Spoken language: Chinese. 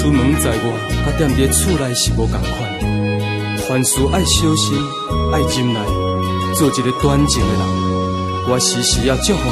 出门在外，甲踮伫厝内是无共款。凡事爱小心，爱忍耐，做一个端正的人。我时时要祝福